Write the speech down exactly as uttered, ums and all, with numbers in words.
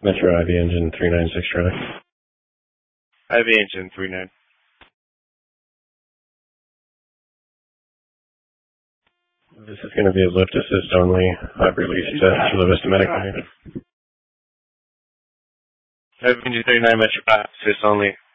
Metro I V engine three nine six Charlie. I V engine three nine. This is going to be a lift assist only. I've released uh, Chula Vista Medical here. I V engine three nine, Metro assist only.